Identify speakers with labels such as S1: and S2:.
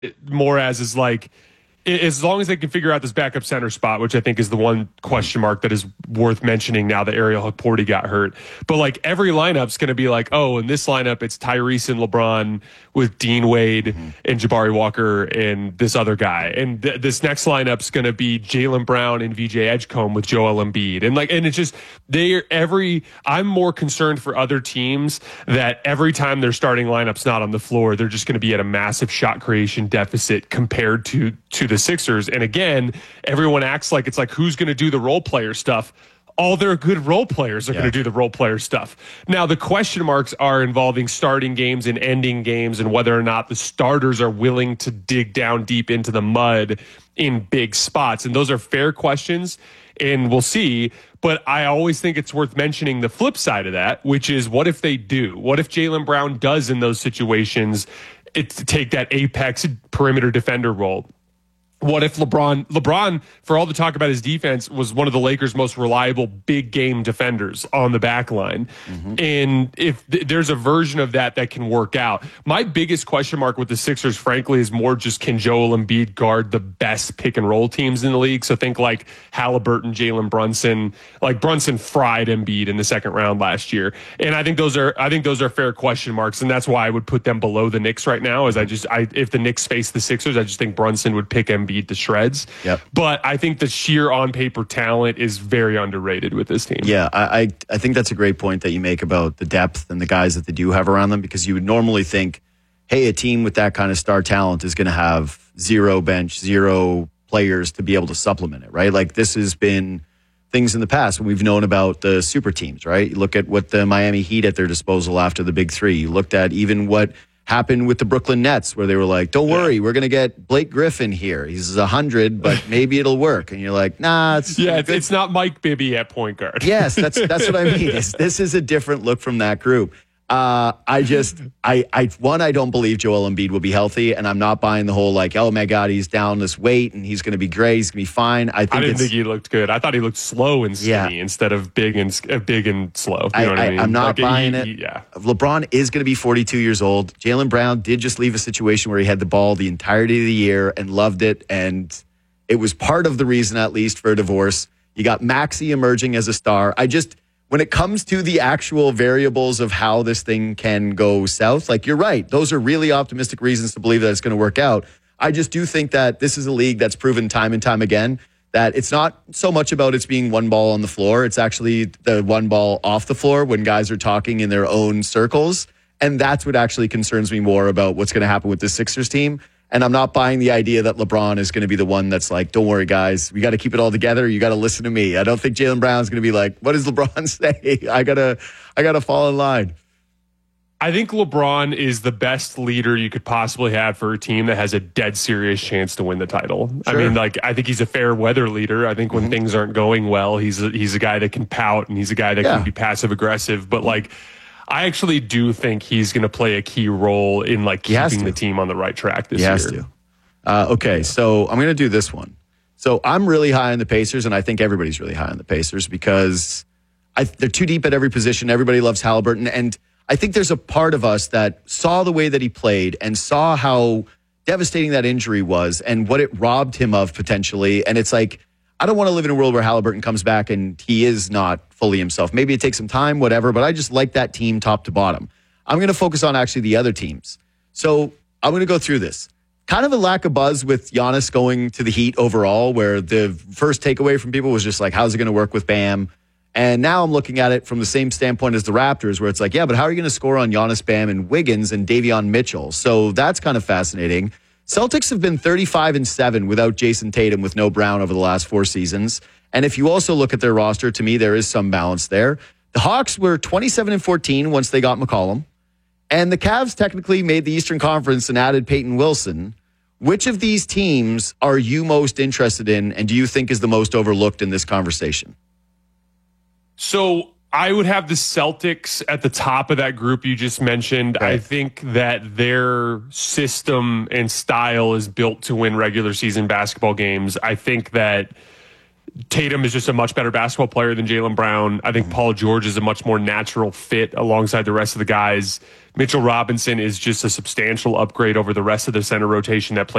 S1: more as is like, as long as they can figure out this backup center spot, which I think is the one question mark that is worth mentioning now that Ariel Hukporti got hurt. But like every lineup's going to be like, oh, in this lineup, it's Tyrese and LeBron with Dean Wade and Jabari Walker and this other guy. And this next lineup's going to be Jaylen Brown and VJ Edgecombe with Joel Embiid. And it's just, I'm more concerned for other teams that every time their starting lineup's not on the floor, they're just going to be at a massive shot creation deficit compared to the Sixers. And again, everyone acts like it's like, who's going to do the role player stuff? All their good role players are going to do the role player stuff. Now, the question marks are involving starting games and ending games and whether or not the starters are willing to dig down deep into the mud in big spots. And those are fair questions, and we'll see. But I always think it's worth mentioning the flip side of that, which is what if they do? What if Jaylen Brown does in those situations take that apex perimeter defender role? What if LeBron, for all the talk about his defense, was one of the Lakers' most reliable big game defenders on the back line? And if there's a version of that can work out. My biggest question mark with the Sixers, frankly, is more just, can Joel Embiid guard the best pick and roll teams in the league? So think like Halliburton, Jalen Brunson. Like Brunson fried Embiid in the second round last year. And I think those are fair question marks. And that's why I would put them below the Knicks right now. If the Knicks face the Sixers, I just think Brunson would pick Embiid to shreds. But I think the sheer on paper talent is very underrated with this team.
S2: Yeah, I think that's a great point that you make about the depth and the guys that they do have around them, because you would normally think, hey, a team with that kind of star talent is going to have zero bench, zero players to be able to supplement it, right? Like this has been things in the past when we've known about the super teams, right? You look at what the Miami Heat at their disposal after the big three. You looked at even what happened with the Brooklyn Nets, where they were like, don't worry, we're going to get Blake Griffin here. He's 100, but maybe it'll work. And you're like, nah,
S1: it's not Mike Bibby at point guard.
S2: Yes, that's what I mean. This is a different look from that group. I don't believe Joel Embiid will be healthy, and I'm not buying the whole like, oh my God, he's down this weight and he's going to be great, he's going to be fine. I didn't
S1: think he looked good. I thought he looked slow and skinny instead of big and slow. You know what I mean?
S2: I'm not buying it. LeBron is going to be 42 years old. Jaylen Brown did just leave a situation where he had the ball the entirety of the year and loved it, and it was part of the reason, at least, for a divorce. You got Maxey emerging as a star. When it comes to the actual variables of how this thing can go south, like you're right, those are really optimistic reasons to believe that it's going to work out. I just do think that this is a league that's proven time and time again that it's not so much about it's being one ball on the floor. It's actually the one ball off the floor when guys are talking in their own circles. And that's what actually concerns me more about what's going to happen with this Sixers team. And I'm not buying the idea that LeBron is going to be the one that's like, don't worry, guys, we got to keep it all together. You got to listen to me. I don't think Jaylen Brown's going to be like, what does LeBron say? I gotta fall in line.
S1: I think LeBron is the best leader you could possibly have for a team that has a dead serious chance to win the title. Sure. I mean, I think he's a fair weather leader. I think when things aren't going well, he's a guy that can pout, and he's a guy that can be passive aggressive. But I actually do think he's going to play a key role in keeping the team on the right track this year.
S2: He has to. Okay, so I'm going to do this one. So I'm really high on the Pacers, and I think everybody's really high on the Pacers because they're too deep at every position. Everybody loves Halliburton, and I think there's a part of us that saw the way that he played and saw how devastating that injury was and what it robbed him of potentially. And it's like, I don't want to live in a world where Halliburton comes back and he is not fully himself. Maybe it takes some time, whatever, but I just like that team top to bottom. I'm going to focus on actually the other teams. So I'm going to go through this. Kind of a lack of buzz with Giannis going to the Heat overall, where the first takeaway from people was just like, how's it going to work with Bam? And now I'm looking at it from the same standpoint as the Raptors, where it's like, yeah, but how are you going to score on Giannis, Bam, and Wiggins and Davion Mitchell? So that's kind of fascinating. Celtics have been 35-7 without Jason Tatum, with no Brown over the last 4 seasons. And if you also look at their roster, to me, there is some balance there. The Hawks were 27-14 once they got McCollum. And the Cavs technically made the Eastern Conference and added Peyton Wilson. Which of these teams are you most interested in, and do you think is the most overlooked in this conversation?
S1: So I would have the Celtics at the top of that group you just mentioned. Right. I think that their system and style is built to win regular season basketball games. I think that Tatum is just a much better basketball player than Jaylen Brown. I think Paul George is a much more natural fit alongside the rest of the guys. Mitchell Robinson is just a substantial upgrade over the rest of the center rotation that plays